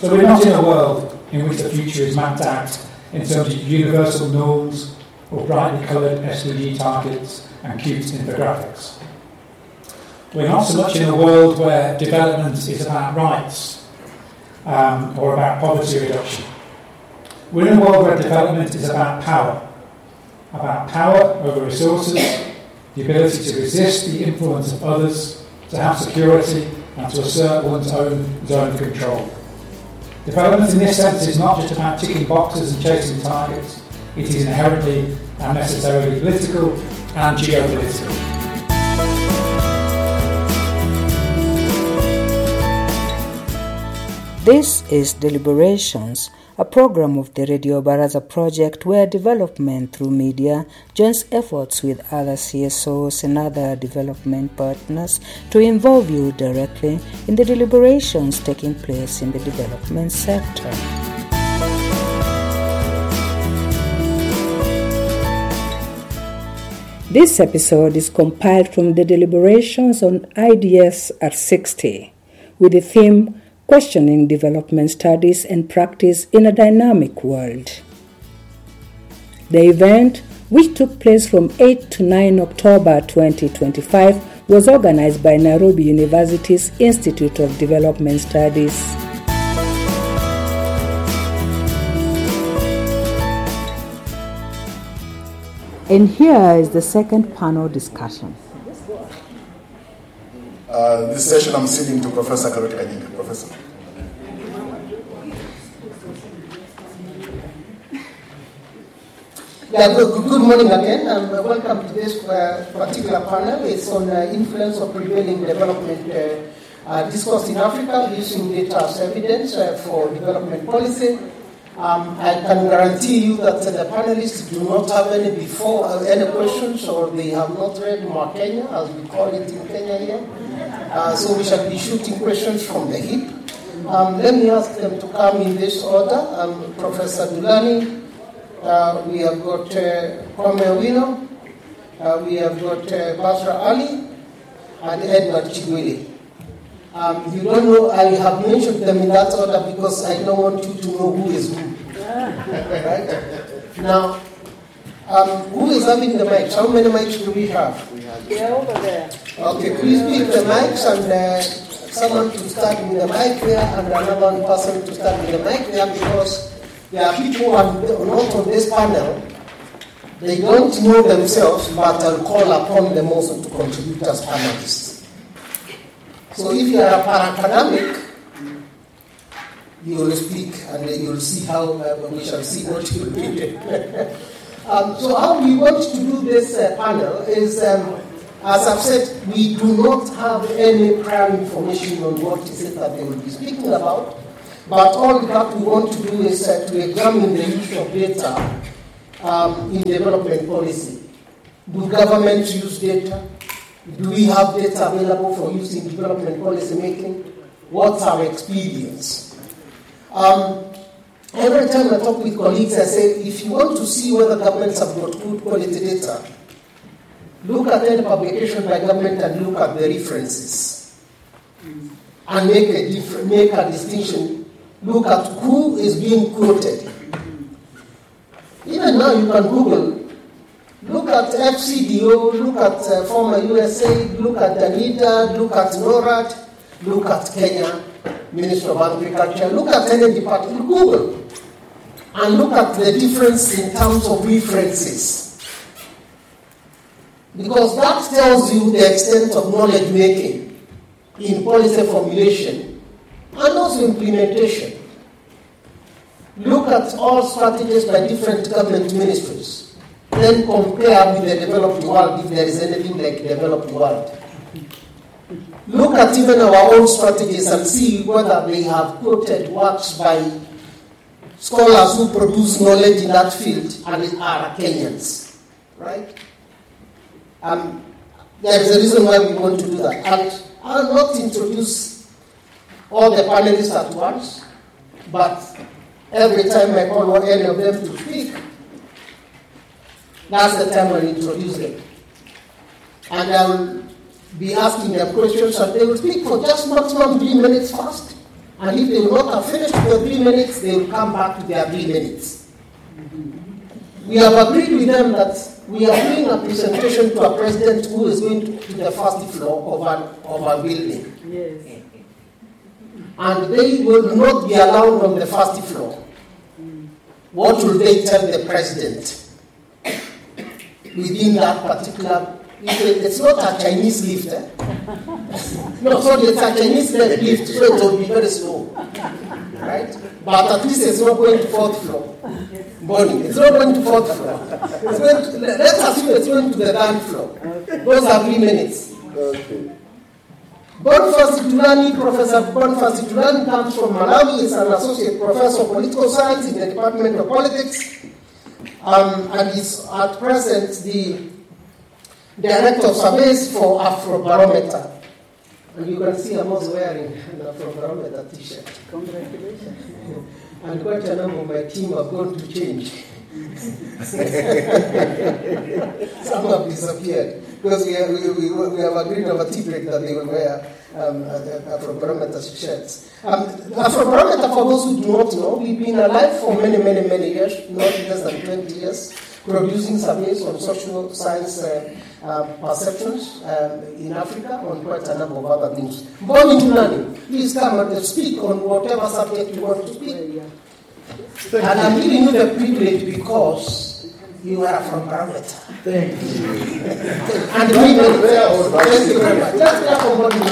So we're not in a world in which the future is mapped out in terms of universal norms or brightly coloured SDG targets and cute infographics. We're not so much in a world where development is about rights or about poverty reduction. We're in a world where development is about power over resources, the ability to resist the influence of others, to have security, and to assert one's own zone of control. Development in this sense is not just about ticking boxes and chasing targets. It is inherently and necessarily political and geopolitical. This is Deliberations, a program of the Radio Baraza project where development through media joins efforts with other CSOs and other development partners to involve you directly in the deliberations taking place in the development sector. This episode is compiled from the deliberations on IDS at 60 with the theme Questioning Development Studies and Practice in a Dynamic World. The event, which took place from 8 to 9 October 2025, was organized by Nairobi University's Institute of Development Studies. And here is the second panel discussion. This session I'm ceding to Professor Karoti Kanyinga. Professor. Yeah, good morning again, and welcome to this particular panel. It's on influence of prevailing development discourse in Africa using data as evidence for development policy. I can guarantee you that the panelists do not have any questions, or they have not read Mwakenya, as we call it in Kenya here. So we shall be shooting questions from the hip. Let me ask them to come in this order. Professor Dulani, we have got Kwame Owino, we have got Basra Ali, and Edward Chigwili. You don't know, I have mentioned them in that order because I don't want you to know who is who. Right? Now, who is having the mics? How many mics do we have? They're over there. Okay, please pick the mics, and someone to start with the mic there, and another person to start with the mic there, because there are people who are not on this panel. They don't know themselves, but I'll call upon them also to contribute as panelists. So if you are a para-academic, you will speak, and then you'll see how we shall see what you will do. So how we want to do this panel is, as I've said, we do not have any prior information on what is it that they will be speaking about, but all that we want to do is to examine the use of data in development policy. Do governments use data? Do we have data available for use in development policy making? What's our experience? Every time I talk with colleagues, I say, if you want to see whether governments have got good quality data, look at any publication by government and look at the references. And make a distinction. Look at who is being quoted. Even now you can Google. Look at FCDO, look at former USAID, look at Danida, look at NORAD, look at Kenya Ministry of Agriculture, look at any department, Google, and look at the difference in terms of references. Because that tells you the extent of knowledge making in policy formulation and also implementation. Look at all strategies by different government ministries. Then compare with the developed world, if there is anything like developed world. Look at even our own strategies and see whether they have quoted works by scholars who produce knowledge in that field and are Kenyans, right? There is a reason why we want to do that. And I'll not introduce all the panelists at once, but every time I call any of them to speak, that's the time I introduce them. And I will be asking them questions, and they will speak for just maximum 3 minutes first, And if they will not have finished the 3 minutes, they will come back to their 3 minutes. We have agreed with them that we are doing a presentation to a president who is going to the first floor of a building. Yes. And they will not be allowed on the first floor. What will they tell the president within that particular? It's not a Chinese lift. No, sorry, it's a Chinese lift, so it will be very slow. Right? But at least it's not going to 4th floor. Morning. It's not going to 4th floor. Let's assume it's going to the 3rd floor. Those are 3 minutes. Okay. Boniface Itulani, Professor Boniface Itulani comes from Malawi. He's an associate professor of political science in the Department of Politics. And he's at present the Director of Surveys for Afrobarometer. And you can see I'm also wearing an Afrobarometer t-shirt. Congratulations. And quite a number of my team are going to change. Some have disappeared. Because we have agreed on a tea-break that they will wear Afrobarometer shirts. Afrobarometer, for those who do not know, we've been alive for many, many, many years, not less than 20 years, producing surveys on social science perceptions in Africa on quite a number of other things. Boni Itulani, please come and speak on whatever subject you want to speak. And I'm giving you the privilege because you are from Afrobarometer. Thank you. And we will thank you very much. Let's clap for Boni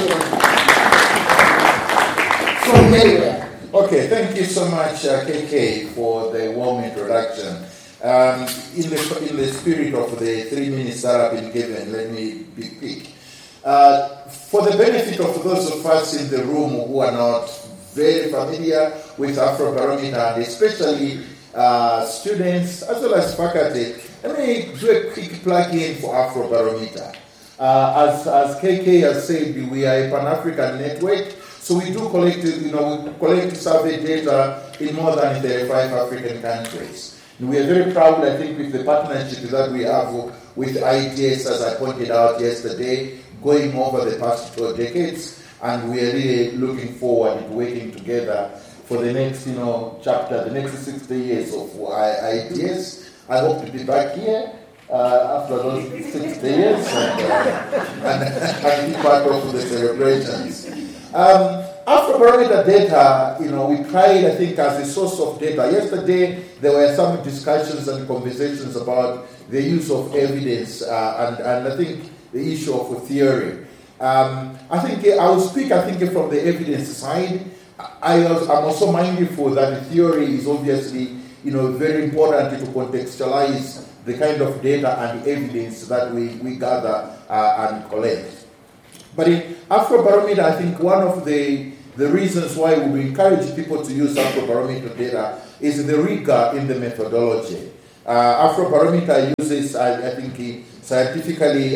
from anywhere. Okay, thank you so much, KK, for the warm introduction. In the spirit of the 3 minutes that have been given, let me be quick. For the benefit of those of us in the room who are not very familiar with Afrobarometer, and especially students as well as faculty, let me do a quick plug-in for Afrobarometer. As KK has said, we are a Pan-African network, so we do collect survey data in more than 35 African countries. We are very proud, I think, with the partnership that we have with IDS, as I pointed out yesterday, going over the past 2 decades, and we are really looking forward to working together for the next, chapter, the next 60 years of IDS. I hope to be back here after those 60 years and be part of the celebrations. Afrobarometer data, we tried, I think, as a source of data. Yesterday, there were some discussions and conversations about the use of evidence and I think the issue of theory. I think I will speak, from the evidence side. I'm also mindful that the theory is obviously, very important to contextualize the kind of data and evidence that we gather and collect. But in Afrobarometer, I think one of the reasons why we encourage people to use Afrobarometer data is the rigor in the methodology. Afrobarometer uses, I think, scientifically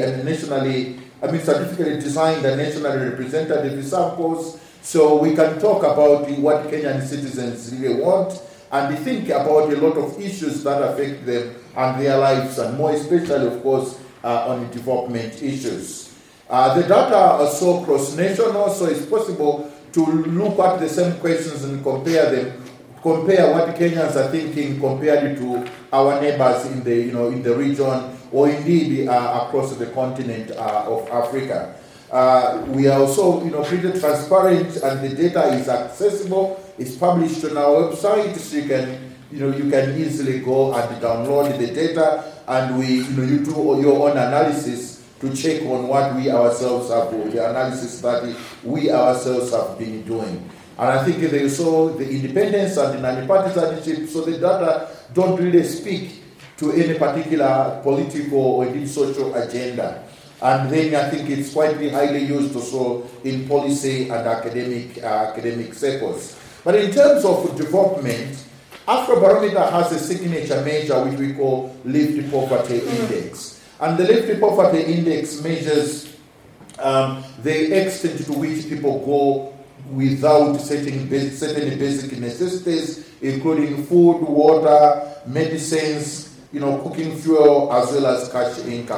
designed and nationally representative samples, so we can talk about what Kenyan citizens really want and think about a lot of issues that affect them and their lives, and more especially, of course, on development issues. The data are so cross-national, so it's possible to look at the same questions and compare what Kenyans are thinking compared to our neighbors in the region, or indeed across the continent of Africa. We are also pretty transparent, and the data is accessible. It's published on our website, so you can easily go and download the data, and you do your own analysis to check on what we ourselves have, the analysis that we ourselves have been doing. And I think there is also the independence and the non-partisanship, so the data don't really speak to any particular political or indeed social agenda. And then I think it's quite highly used also in policy and academic circles. But in terms of development, Afrobarometer has a signature measure which we call Lived Poverty Index. And the Lived Poverty Index measures the extent to which people go without certain basic necessities, including food, water, medicines, cooking fuel, as well as cash income.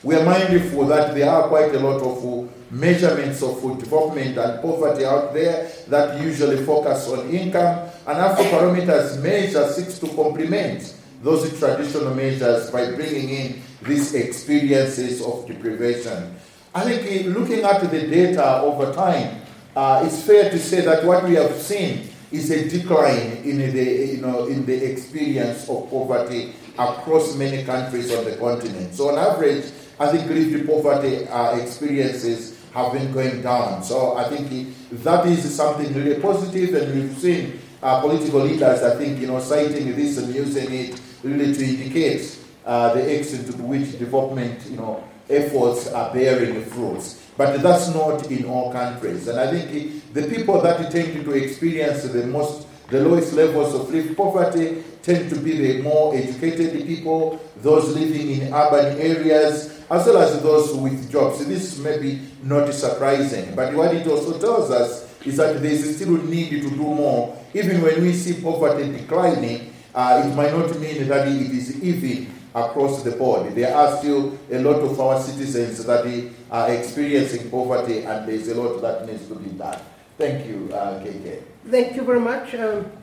We are mindful that there are quite a lot of measurements of development and poverty out there that usually focus on income, and Afroparameters measure seeks to complement those traditional measures by bringing in these experiences of deprivation. I think looking at the data over time, it's fair to say that what we have seen is a decline in the experience of poverty across many countries on the continent. So on average, I think lived poverty experiences have been going down. So I think that is something really positive, and we've seen political leaders, I think, citing this and using it really to indicate the extent to which development, efforts are bearing fruits. But that's not in all countries. And I think the people that tend to experience the lowest levels of lived poverty tend to be the more educated people, those living in urban areas, as well as those with jobs. This may be not surprising, but what it also tells us is that there is still need to do more. Even when we see poverty declining, it might not mean that it is even across the board. There are still a lot of our citizens that are experiencing poverty, and there's a lot that needs to be done. Thank you, KK. Thank you very much.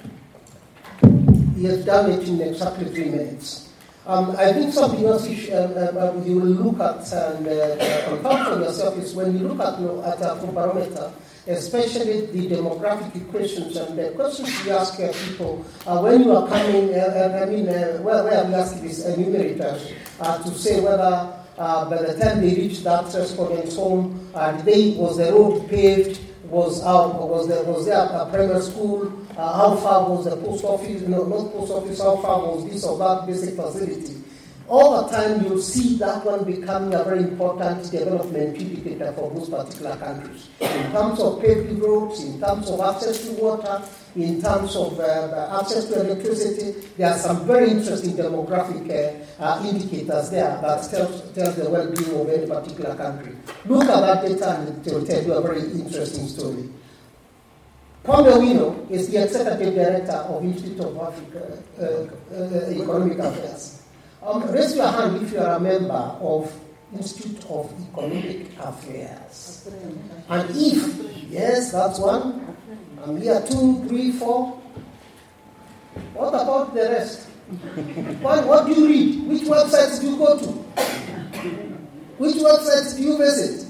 He has done it in exactly 3 minutes. I think something else you will look at and come for yourself is when you look at Afrobarometer, especially the demographic questions and the questions we ask people when you are coming, where we ask these enumerators to say whether by the time they reach that respondent's home, was the road paved, was there a primary school, how far was the post office, not post office, how far was this or that basic facility. All the time you'll see that one becoming a very important development indicator for those particular countries. In terms of paved roads, in terms of access to water, in terms of access to electricity, there are some very interesting demographic indicators there that tell the well-being of any particular country. Look at that data and it will tell you a very interesting story. Kwame Owino is the Executive Director of Institute of Africa Economic Affairs. Raise your hand if you are a member of Institute of Economic Affairs. And if, yes, that's one. I'm here 2, 3, 4. What about the rest? What do you read? Which websites do you go to? Which websites do you visit?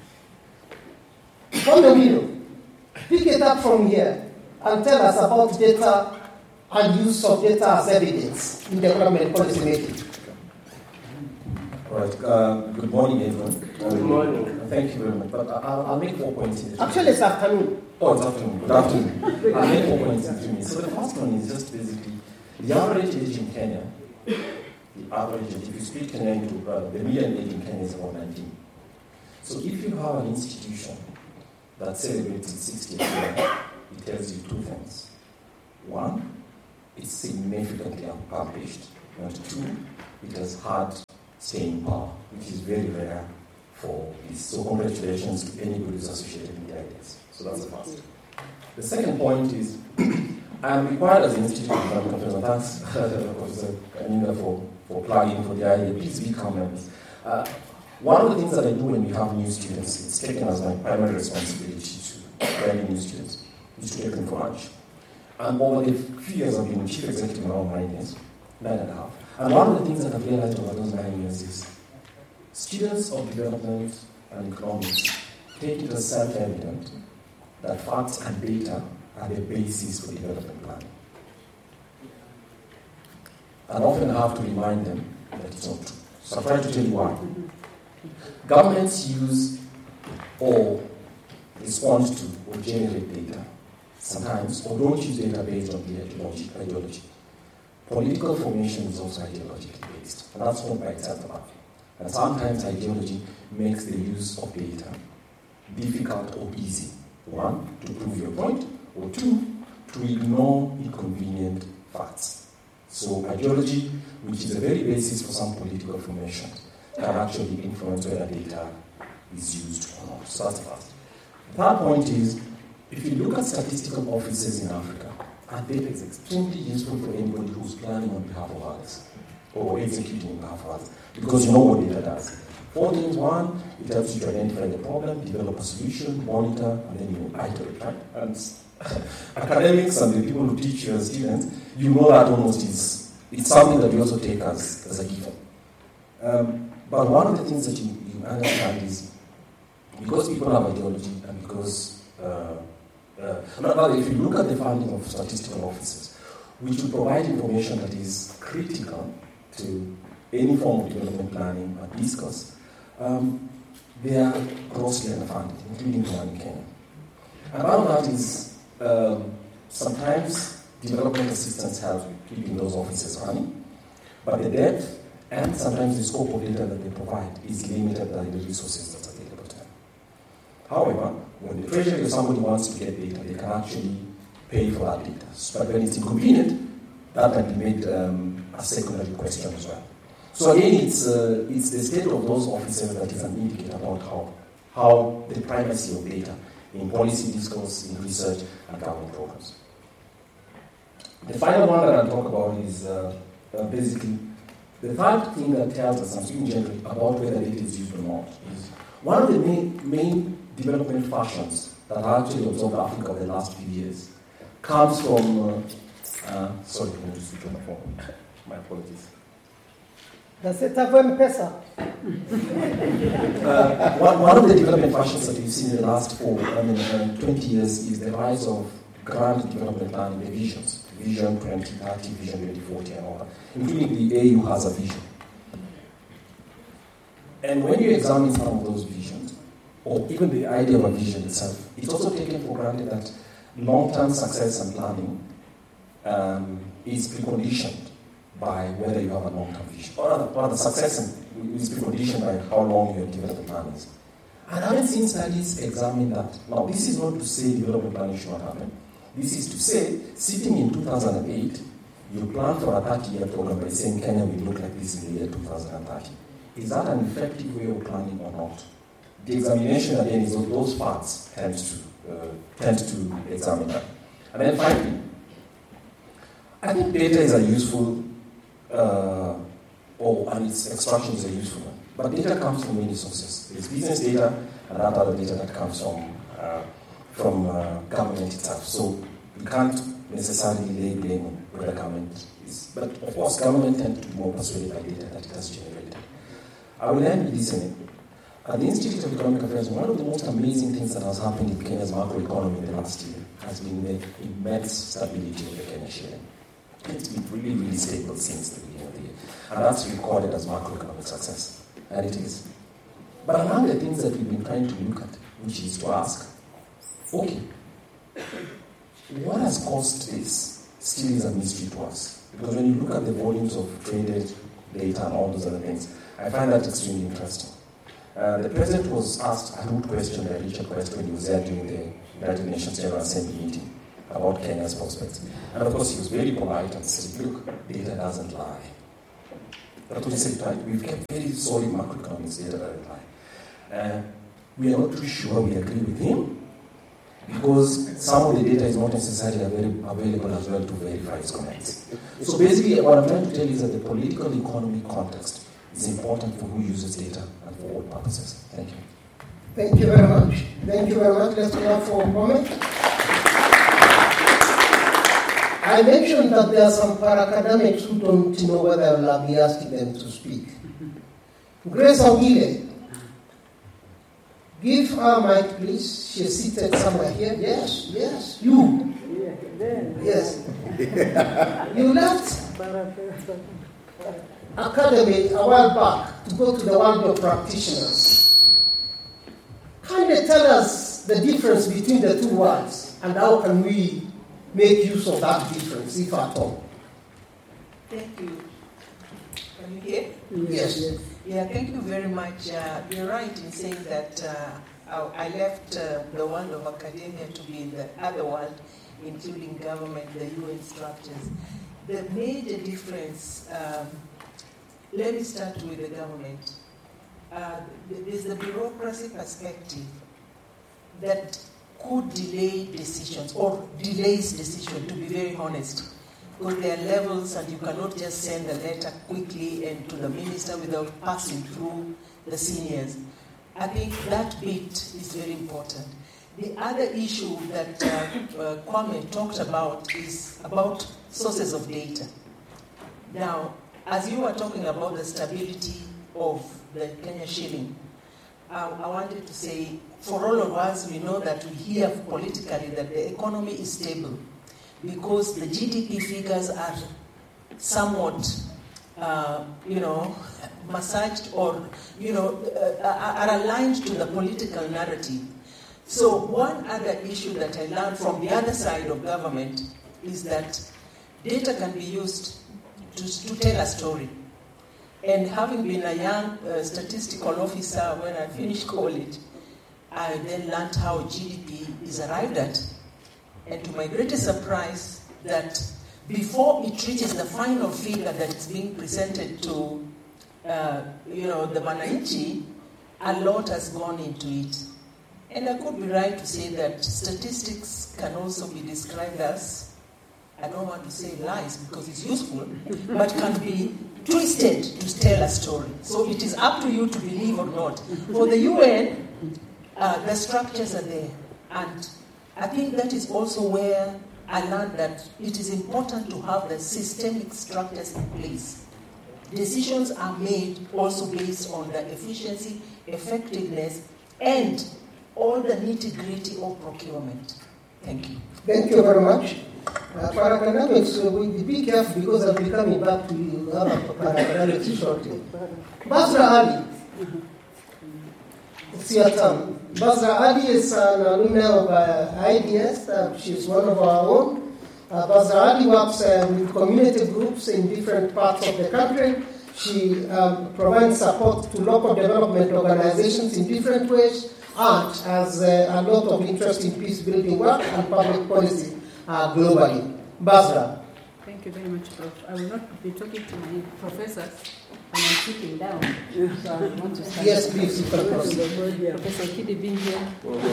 Kwame Owino, pick it up from here and tell us about data and use of data as evidence in development policy making. All right. Good morning, everyone. Good morning. Thank you very much. But I'll make 4 points in this. Actually, it's afternoon. Oh, it's afternoon. Good afternoon. I'll make 4 points in 3 minutes. So the first one is just basically the average age in Kenya. The average age, if you speak Kenyan to the median age in Kenya is about 19. So if you have an institution that celebrates its 60th year, it tells you 2 things. 1, it's significantly accomplished. And 2, it has had staying power, which is very rare for this. So congratulations to anybody who's associated with the ideas. So that's the first. The second point is, I am required as an Institute of Economic Affairs, and thanks, Professor Kanina, for plugging for the idea. Please become members. One of the things that I do when we have new students, it's taken as my primary responsibility to train new students, is to take them for lunch. And over the few years I've been chief executive around 9 years, 9.5. And one of the things that I've realized over those 9 years is students of development and economics take it as self-evident that facts and data are the basis for development planning. And often I have to remind them that it's not true. So I'll try to tell you why. Governments use or respond to or generate data sometimes, or don't use data based on ideology. Political formation is also ideologically based, and that's not by itself about it. And sometimes ideology makes the use of data difficult or easy. 1, to prove your point, or 2, to ignore inconvenient facts. So ideology, which is the very basis for some political formation, can actually influence whether data is used or not. So that's the first. The third point is, if you look at statistical offices in Africa, and data is extremely useful for anybody who's planning on behalf of others or executing on behalf of others, because you know what data does. 4 things. One, it helps you to identify the problem, develop a solution, monitor, and then you iterate, right? And academics and the people who teach you as students, you know that almost it's something that you also take as a given. But one of the things that you understand is because people have ideology and because if you look at the funding of statistical offices, which will provide information that is critical to any form of development planning and discourse, they are grossly underfunded, including the one in Kenya. And part of that is sometimes development assistance helps with keeping those offices running, but the depth and sometimes the scope of data that they provide is limited by the resources that's available to them. However, when the treasury or somebody wants to get data, they can actually pay for that data. But when it's inconvenient, that can be made a secondary question as well. So again, it's the state of those offices that is an indicator about how the primacy of data in policy discourse, in research, and government programs. The final one that I'll talk about is basically the third thing that tells us, I'm speaking generally, about whether data is used or not, is one of the main development fashions that actually observed Africa over the last few years comes from, sorry, I'm going to switch on my phone. My apologies. Does it have M-Pesa? One of the development fashions that we've seen in the last 20 years is the rise of grand development planning, the visions. Vision 2030, Vision 2040, and all that, including the AU has a vision. And when you examine some of those visions, or even the idea of a vision itself, it's also taken for granted that long-term success and planning is preconditioned by whether you have a long-term vision. Or rather, success is preconditioned by how long your development plan is. And I haven't seen studies examine that. Now, this is not to say development planning should not happen. This is to say, sitting in 2008, you plan for a 30-year program by saying Kenya will look like this in the year 2030. Is that an effective way of planning or not? The examination, again, is those facts tend to examine that. And then finally, I think data is a useful, and its extraction is a useful one. But data comes from many sources. There's business data and that other data that comes from government itself. So you can't necessarily lay blame on whether government is. But of course, government tend to be more persuaded by data that it has generated. I will end with this. At the Institute of Economic Affairs, one of the most amazing things that has happened in Kenya's macroeconomy in the last year has been the immense stability of the Kenya shilling. It's been really, really stable since the beginning of the year. And that's recorded as macroeconomic success. And it is. But among the things that we've been trying to look at, which is to ask, okay, what has caused this still is a mystery to us. Because when you look at the volumes of traded data and all those other things, I find that extremely interesting. The president was asked a rude question by Richard Quest when he was there during the United Nations General Assembly meeting about Kenya's prospects. And of course, he was very polite and said, look, data doesn't lie. That's what he said, right? We've kept very solid macroeconomics data doesn't lie. We are not too sure we agree with him, because some of the data is not necessarily available as well to verify his comments. So basically, what I'm trying to tell you is that the political economy context is important for who uses data and for what purposes. Thank you. Thank you very much. Thank you very much. Let's go for a comment. I mentioned that there are some para-academics who don't know whether I will be asking them to speak. Grace Augile. Give her a mic, please. She's seated somewhere here. Yes, you. Yes. You left academy a while back to go to the world of practitioners. Kindly tell us the difference between the two worlds and how can we make use of that difference, if at all. Thank you. Can you hear? Yes. Yeah, thank you very much. You're right in saying that I left the world of academia to be in the other world, including government, the UN structures. The major difference, let me start with the government. There's the bureaucracy perspective that could delay decisions or delays decision, to be very honest. Because there are levels and you cannot just send a letter quickly and to the minister without passing through the seniors. I think that bit is very important. The other issue that Kwame talked about is about sources of data. Now, as you were talking about the stability of the Kenya shilling, I wanted to say, for all of us, we know that we hear politically that the economy is stable because the GDP figures are somewhat, massaged or, are aligned to the political narrative. So one other issue that I learned from the other side of government is that data can be used to tell a story. And having been a young statistical officer when I finished college, I then learned how GDP is arrived at. And to my greatest surprise, that before it reaches the final figure that is being presented to the Wananchi, a lot has gone into it. And I could be right to say that statistics can also be described as, I don't want to say lies because it's useful, but can be twisted to tell a story. So it is up to you to believe or not. For the UN, the structures are there. And I think that is also where I learned that it is important to have the systemic structures in place. Decisions are made also based on the efficiency, effectiveness, and all the nitty-gritty of procurement. Thank you. Thank you very much. For academics, we'll be careful because I'll be coming back to you for academics shortly. Basra Ali, it's your turn. Basra Ali is an alumna of IDS. She's one of our own. Basra Ali works with community groups in different parts of the country. She provides support to local development organizations in different ways and has a lot of interest in peace-building work and public policy globally. Basra. Thank you very much, Prof. I will not be talking to my professors, and I'm sitting down. So I want to start. Yes, please. Professor Kidi being here.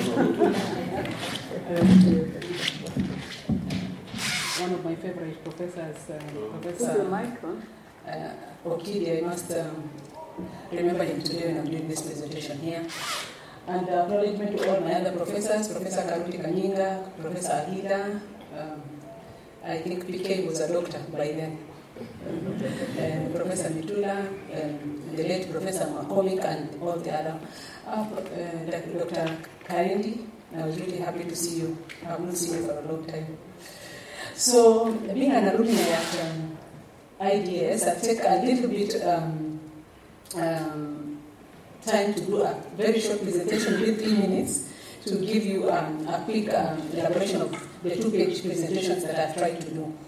One of my favorite professors, Professor Okidi. I must remember him today when I'm doing this presentation here. And acknowledgement to all my other professors, Professor Karuti Kanyinga, Professor Ahida. I think PK was a doctor by then. Professor Mitula, the late Professor McCormick, and all the other. Dr. Karendi, I was really happy to see you. I have not seen you for a long time. So, being an alumni at IDS, I take a little bit time to do a very short presentation within 3 minutes to give you a quick elaboration of the 2-page presentations that I've tried to do.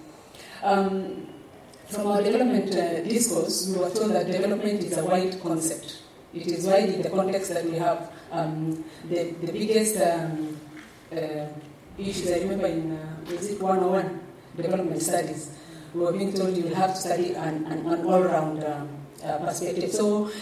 From our development discourse, we were told that development is a wide concept. It is wide in the context that we have the biggest issues. I remember in, was it 101, development studies, we were being told you will have to study an all-round perspective. So